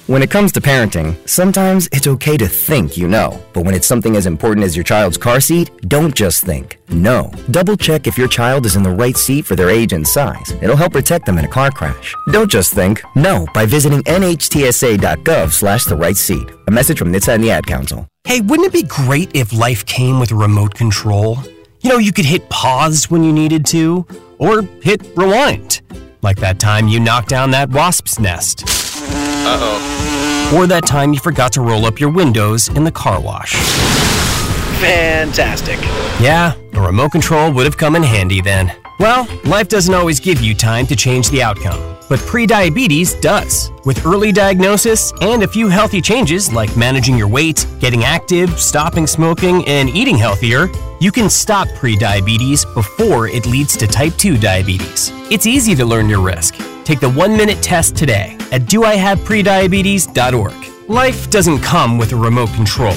When it comes to parenting, sometimes it's okay to think you know. But when it's something as important as your child's car seat, don't just think. Know. Double check if your child is in the right seat for their age and size. It'll help protect them in a car crash. Don't just think. Know by visiting nhtsa.gov/the-right-seat. A message from NHTSA and the Ad Council. Hey, wouldn't it be great if life came with a remote control? You know, you could hit pause when you needed to, or hit rewind. Like that time you knocked down that wasp's nest. Uh-oh. Or that time you forgot to roll up your windows in the car wash. Fantastic. Yeah, a remote control would have come in handy then. Well, life doesn't always give you time to change the outcome, but prediabetes does. With early diagnosis and a few healthy changes like managing your weight, getting active, stopping smoking, and eating healthier, you can stop prediabetes before it leads to type 2 diabetes. It's easy to learn your risk. Take the 1-minute test today at doihaveprediabetes.org. Life doesn't come with a remote control.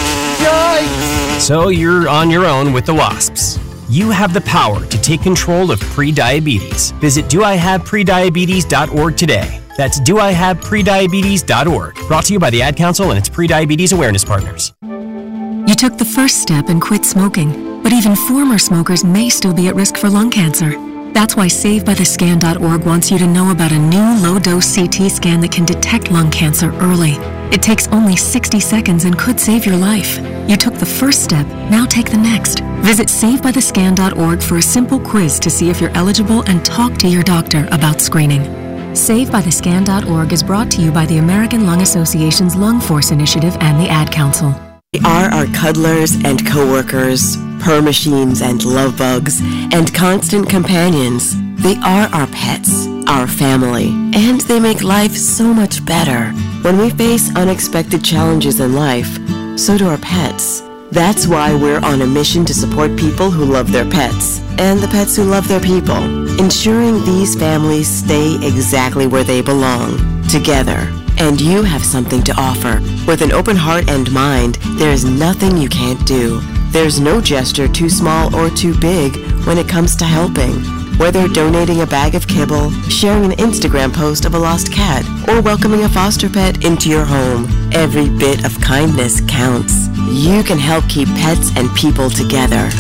Yikes! So you're on your own with the wasps. You have the power to take control of prediabetes. Visit doihaveprediabetes.org today. That's doihaveprediabetes.org. Brought to you by the Ad Council and its Prediabetes Awareness Partners. You took the first step and quit smoking, but even former smokers may still be at risk for lung cancer. That's why SaveByTheScan.org wants you to know about a new low-dose CT scan that can detect lung cancer early. It takes only 60 seconds and could save your life. You took the first step, now take the next. Visit SaveByTheScan.org for a simple quiz to see if you're eligible and talk to your doctor about screening. SaveByTheScan.org is brought to you by the American Lung Association's Lung Force Initiative and the Ad Council. They are our cuddlers and coworkers, purr machines and love bugs, and constant companions. They are our pets, our family, and they make life so much better. When we face unexpected challenges in life, so do our pets. That's why we're on a mission to support people who love their pets, and the pets who love their people, ensuring these families stay exactly where they belong, together. And you have something to offer. With an open heart and mind, there is nothing you can't do. There's no gesture too small or too big when it comes to helping. Whether donating a bag of kibble, sharing an Instagram post of a lost cat, or welcoming a foster pet into your home, every bit of kindness counts. You can help keep pets and people together.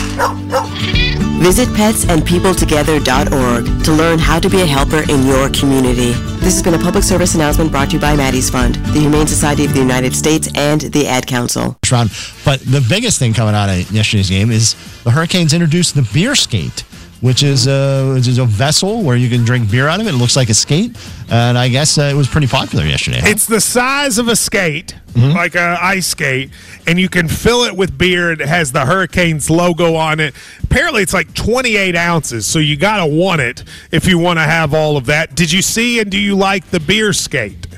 Visit petsandpeopletogether.org to learn how to be a helper in your community. This has been a public service announcement brought to you by Maddie's Fund, the Humane Society of the United States, and the Ad Council. But the biggest thing coming out of yesterday's game is the Hurricanes introduced the beer skate, which is a vessel where you can drink beer out of it. It looks like a skate, and I guess it was pretty popular yesterday. Huh? It's the size of a skate, like an ice skate, and you can fill it with beer. It has the Hurricanes logo on it. Apparently, it's like 28 ounces, so you got to want it if you want to have all of that. Did you see and do you like the beer skate?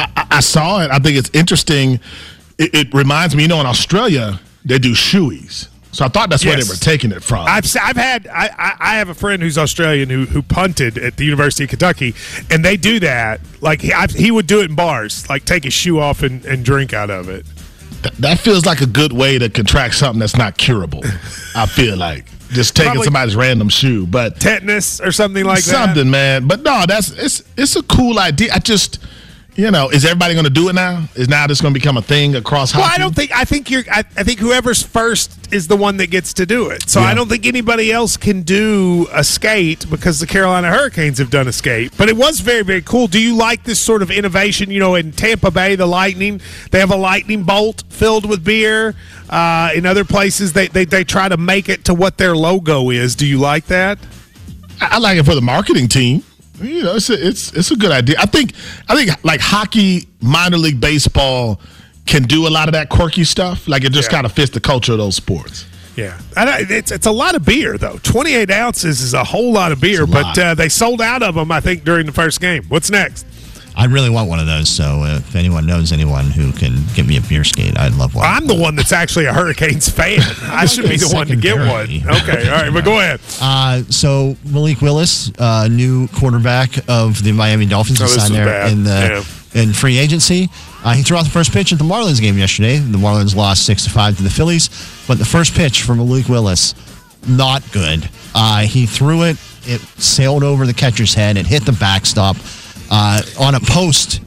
I saw it. I think it's interesting. It reminds me, in Australia, they do shoeies. So I thought that's where they were taking it from. I have a friend who's Australian who punted at the University of Kentucky, and they do that. Like he would do it in bars, like take his shoe off and drink out of it. That feels like a good way to contract something that's not curable. I feel like just taking somebody's random shoe, but tetanus or something like that. Something, man. But no, it's a cool idea. I just. Is everybody going to do it now? Is now this going to become a thing across hockey? Well, I don't think. I think whoever's first is the one that gets to do it. So I don't think anybody else can do a skate because the Carolina Hurricanes have done a skate. But it was very, very cool. Do you like this sort of innovation? In Tampa Bay, the Lightning, they have a lightning bolt filled with beer. In other places, they try to make it to what their logo is. Do you like that? I like it for the marketing team. It's a good idea. I think like hockey, minor league baseball can do a lot of that quirky stuff. Like it just kind of fits the culture of those sports. Yeah, it's a lot of beer though. 28 ounces is a whole lot of beer, but they sold out of them, I think, during the first game. What's next? I really want one of those, so if anyone knows anyone who can get me a beer skate, I'd love one. I'm the one that's actually a Hurricanes fan. I should be the one to get one. Okay, all right, but go ahead. So Malik Willis, new quarterback of the Miami Dolphins, signed there in free agency. He threw out the first pitch at the Marlins game yesterday. The Marlins lost 6-5 to the Phillies, but the first pitch for Malik Willis, not good. He threw it sailed over the catcher's head, it hit the backstop. On a post